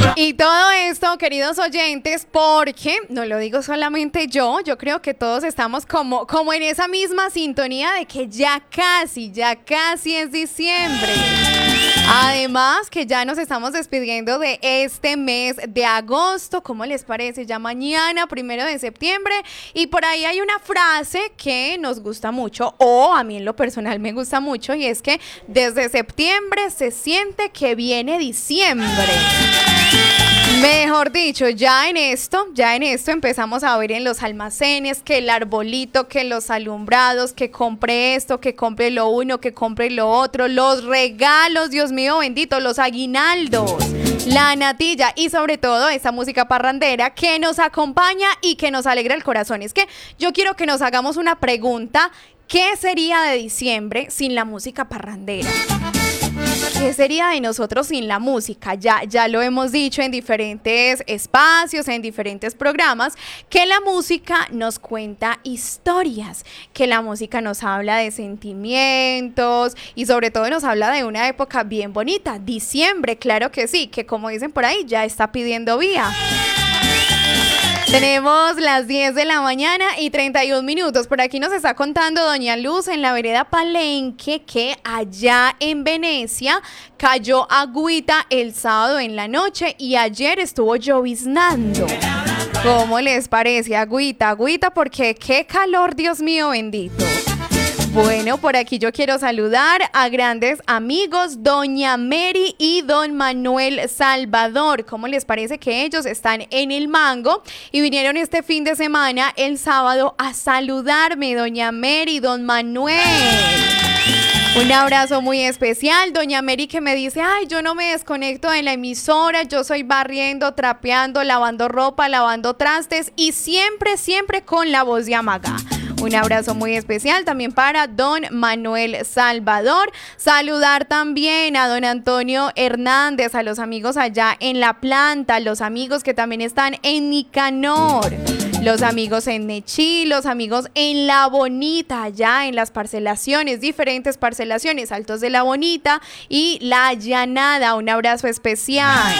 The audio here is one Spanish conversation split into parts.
Y todo esto, queridos oyentes, porque no lo digo solamente yo creo que todos estamos como en esa misma sintonía de que ya casi es diciembre. Además que ya nos estamos despidiendo de este mes de agosto. ¿Cómo les parece? Ya mañana, 1 de septiembre. Y por ahí hay una frase que nos gusta mucho, o a mí en lo personal me gusta mucho, y es que desde septiembre se siente que viene diciembre. Mejor dicho, ya en esto empezamos a ver en los almacenes que el arbolito, que los alumbrados, que compre esto, que compre lo uno, que compre lo otro, los regalos, Dios mío bendito, los aguinaldos, la natilla y sobre todo esa música parrandera que nos acompaña y que nos alegra el corazón. Es que yo quiero que nos hagamos una pregunta: ¿qué sería de diciembre sin la música parrandera? ¿Qué sería de nosotros sin la música? Ya lo hemos dicho en diferentes espacios, en diferentes programas, que la música nos cuenta historias, que la música nos habla de sentimientos y sobre todo nos habla de una época bien bonita, diciembre, claro que sí, que como dicen por ahí, ya está pidiendo vía. Tenemos las 10 de la mañana y 31 minutos. Por aquí nos está contando doña Luz en la vereda Palenque que allá en Venecia cayó agüita el sábado en la noche y ayer estuvo lloviznando. ¿Cómo les parece? Agüita, porque qué calor, Dios mío bendito. Bueno, por aquí yo quiero saludar a grandes amigos, doña Mary y don Manuel Salvador. ¿Cómo les parece que ellos están en el Mango y vinieron este fin de semana, el sábado, a saludarme, doña Mary y don Manuel? Un abrazo muy especial, doña Mary, que me dice: ay, yo no me desconecto de la emisora, yo soy barriendo, trapeando, lavando ropa, lavando trastes y siempre con la voz de Amaga. Un abrazo muy especial también para don Manuel Salvador. Saludar también a don Antonio Hernández, a los amigos allá en La Planta, los amigos que también están en Nicanor, los amigos en Nechí, los amigos en La Bonita, allá en las parcelaciones, diferentes parcelaciones, Altos de La Bonita y La Llanada. Un abrazo especial.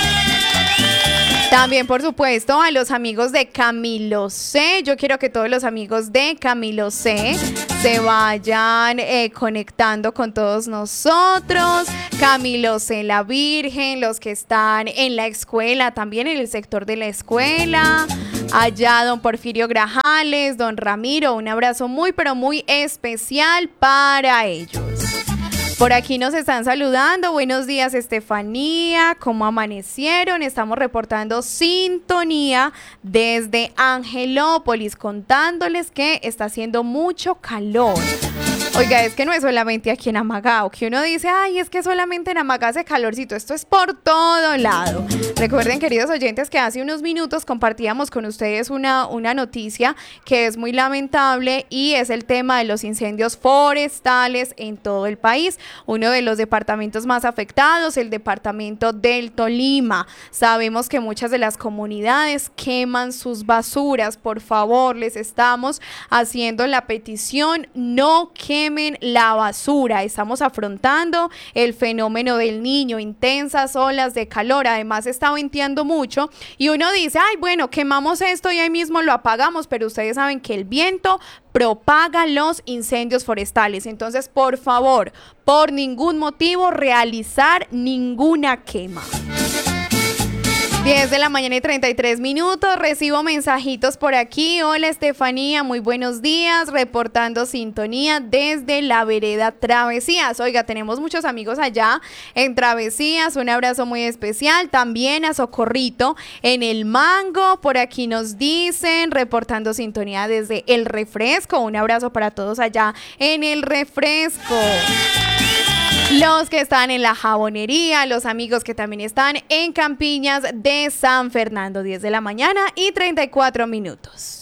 También, por supuesto, a los amigos de Camilo C. Yo quiero que todos los amigos de Camilo C se vayan conectando con todos nosotros. Camilo C, la Virgen, los que están en la escuela, también en el sector de la escuela. Allá don Porfirio Grajales, don Ramiro, un abrazo muy, pero muy especial para ellos. Por aquí nos están saludando. Buenos días, Estefanía. ¿Cómo amanecieron? Estamos reportando sintonía desde Angelópolis, contándoles que está haciendo mucho calor. Oiga, es que no es solamente aquí en Amagá, que uno dice: ay, es que solamente en Amagá hace calorcito. Esto es por todo lado. Recuerden, queridos oyentes, que hace unos minutos compartíamos con ustedes una noticia que es muy lamentable y es el tema de los incendios forestales en todo el país. Uno de los departamentos más afectados, el departamento del Tolima. Sabemos que muchas de las comunidades queman sus basuras. Por favor, les estamos haciendo la petición: no quemen la basura. Estamos afrontando el fenómeno del Niño, intensas olas de calor, además está venteando mucho y uno dice: ay, bueno, quemamos esto y ahí mismo lo apagamos, pero ustedes saben que el viento propaga los incendios forestales. Entonces, por favor, por ningún motivo realizar ninguna quema. 10 de la mañana y 33 minutos, recibo mensajitos por aquí. Hola Estefanía, muy buenos días, reportando sintonía desde la vereda Travesías. Oiga, tenemos muchos amigos allá en Travesías, un abrazo muy especial. También a Socorrito en el Mango, por aquí nos dicen, reportando sintonía desde El Refresco. Un abrazo para todos allá en El Refresco. Los que están en la Jabonería, los amigos que también están en Campiñas de San Fernando, 10 de la mañana y 34 minutos.